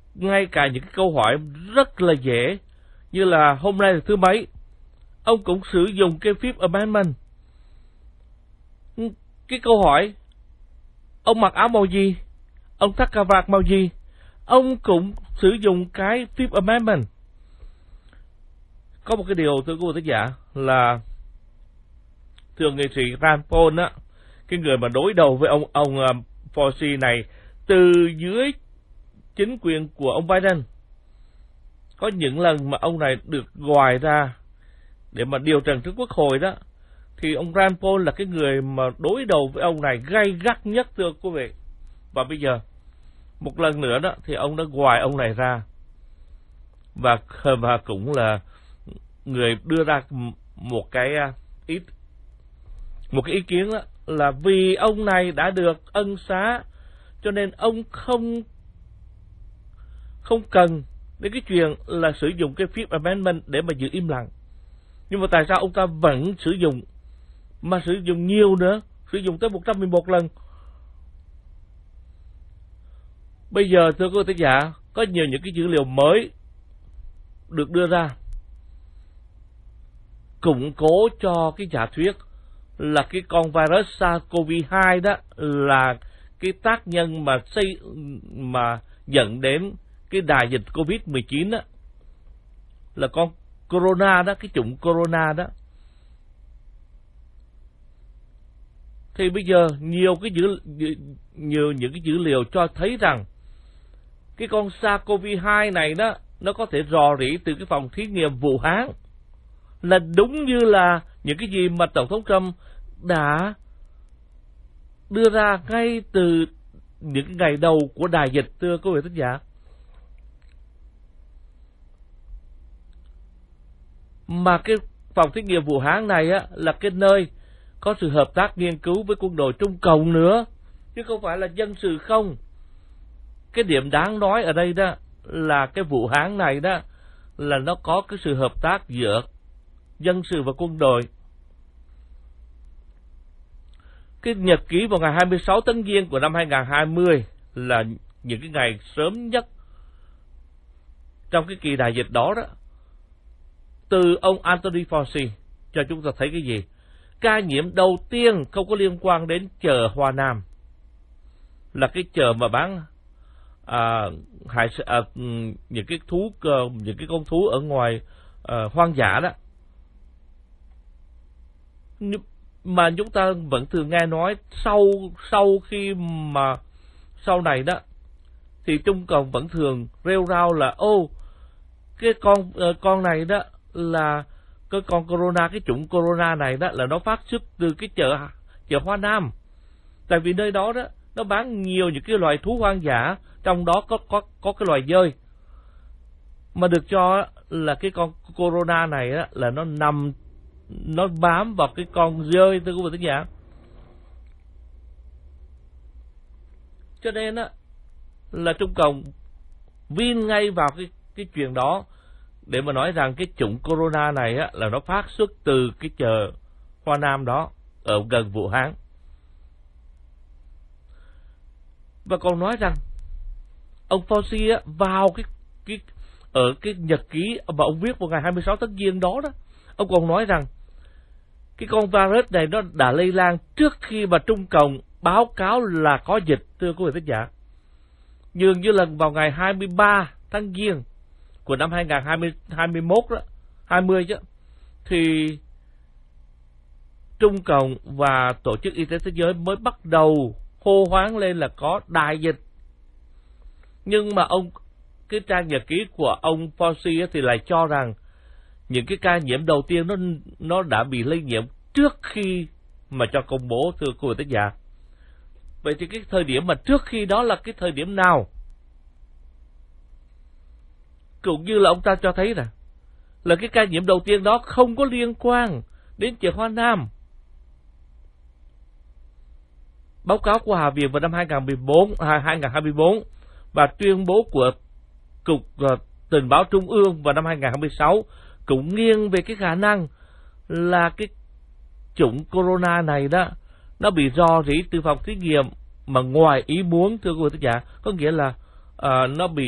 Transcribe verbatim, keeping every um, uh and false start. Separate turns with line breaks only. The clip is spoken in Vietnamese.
ngay cả những cái câu hỏi rất là dễ, như là hôm nay là thứ mấy, ông cũng sử dụng cái Fifth Amendment. Cái câu hỏi, ông mặc áo màu gì, ông thắt cà vạt màu gì, ông cũng sử dụng cái Fifth Amendment. Có một cái điều thưa quý vị thính giả là thượng nghị sĩ Rand Paul á, cái người mà đối đầu với ông ông uh, Fauci này từ dưới chính quyền của ông Biden, có những lần mà ông này được gọi ra để mà điều trần trước quốc hội đó, thì ông Rand Paul là cái người mà đối đầu với ông này gay gắt nhất thưa quý vị. Và bây giờ một lần nữa đó thì ông đã gọi ông này ra, và và cũng là người đưa ra một cái ý một cái ý kiến đó, là vì ông này đã được ân xá cho nên ông không không cần đến cái chuyện là sử dụng cái Fifth Amendment để mà giữ im lặng. Nhưng mà tại sao ông ta vẫn sử dụng, mà sử dụng nhiều nữa, sử dụng tới một trăm mười một lần? Bây giờ thưa quý vị giả, có nhiều những cái dữ liệu mới được đưa ra củng cố cho cái giả thuyết là cái con virus SARS-cô vê hai đó là cái tác nhân mà xây mà dẫn đến cái đại dịch covid mười chín đó, là con corona đó, cái chủng corona đó. Thì bây giờ nhiều cái dữ nhiều những cái dữ liệu cho thấy rằng cái con SARS-cô vê hai này đó, nó có thể rò rỉ từ cái phòng thí nghiệm Vũ Hán, là đúng như là những cái gì mà Tổng thống Trump đã đưa ra ngay từ những ngày đầu của đại dịch thưa quý vị thính giả. Mà cái phòng thí nghiệm Vũ Hán này á, là cái nơi có sự hợp tác nghiên cứu với quân đội Trung Cộng nữa, chứ không phải là dân sự không. Cái điểm đáng nói ở đây đó là cái Vũ Hán này đó là nó có cái sự hợp tác giữa dân sự và quân đội. Cái nhật ký vào ngày hai mươi sáu tháng Giêng của năm hai nghìn không trăm hai mươi là những cái ngày sớm nhất trong cái kỳ đại dịch đó đó, từ ông Anthony Fauci cho chúng ta thấy cái gì? Ca nhiễm đầu tiên không có liên quan đến chợ Hoa Nam, là cái chợ mà bán à, hải, à, những cái thú những cái con thú ở ngoài à, hoang dã đó. Mà chúng ta vẫn thường nghe nói sau sau khi mà sau này đó thì Trung Cộng vẫn thường rêu rao là ô cái con con này đó là cái con corona, cái chủng corona này đó là nó phát xuất từ cái chợ chợ Hoa Nam, tại vì nơi đó đó nó bán nhiều những cái loài thú hoang dã, trong đó có có có cái loài dơi, mà được cho là cái con corona này đó là nó nằm nó bám vào cái con dơi thưa quý vị thính giả. Cho nên á là Trung Cộng vin ngay vào cái cái chuyện đó để mà nói rằng cái chủng corona này á là nó phát xuất từ cái chợ Hoa Nam đó ở gần Vũ Hán. Và còn nói rằng ông Fauci á vào cái cái ở cái nhật ký mà ông viết vào ngày hai mươi sáu tháng Giêng đó đó, ông còn nói rằng cái con virus này nó đã lây lan trước khi mà Trung Cộng báo cáo là có dịch thưa quý vị thính giả. Dường như là vào ngày hai mươi ba tháng Giêng của năm hai nghìn không trăm hai mươi mốt đó, hai mươi chứ, thì Trung Cộng và Tổ chức Y tế Thế giới mới bắt đầu hô hoáng lên là có đại dịch. Nhưng mà ông cái trang nhật ký của ông Fauci thì lại cho rằng những cái ca nhiễm đầu tiên nó nó đã bị lây nhiễm trước khi mà cho công bố thưa quý vị thính giả. Vậy thì cái thời điểm mà trước khi đó là cái thời điểm nào? Cũng như là ông ta cho thấy là là cái ca nhiễm đầu tiên đó không có liên quan đến chợ Hoa Nam. Báo cáo của Hạ viện vào năm hai nghìn không trăm mười bốn, hai nghìn không trăm hai mươi bốn và tuyên bố của Cục Tình báo Trung ương vào năm hai nghìn không trăm mười sáu cũng nghiêng về cái khả năng là cái chủng corona này đó nó bị rò rỉ từ phòng thí nghiệm mà ngoài ý muốn thưa quý vị thính giả, có nghĩa là uh, nó bị